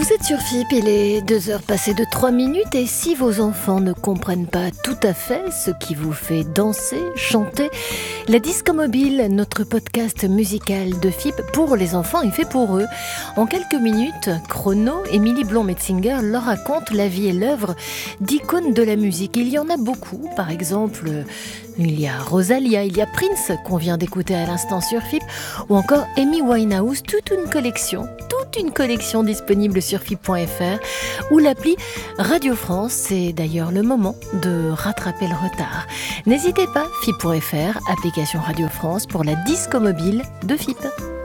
Vous êtes sur FIP, il est 2h passées de 3 minutes et si vos enfants ne comprennent pas tout à fait ce qui vous fait danser, chanter, la Disco Mobile, notre podcast musical de FIP pour les enfants est fait pour eux. En quelques minutes, Chrono, Émilie Blond-Metzinger leur raconte la vie et l'œuvre d'icônes de la musique. Il y en a beaucoup, par exemple, il y a Rosalia, il y a Prince qu'on vient d'écouter à l'instant sur FIP, ou encore Amy Winehouse, toute une collection disponible sur FIP.fr ou l'appli Radio France. C'est d'ailleurs le moment de rattraper le retard. N'hésitez pas, FIP.fr, application Radio France pour la Disco Mobile de FIP.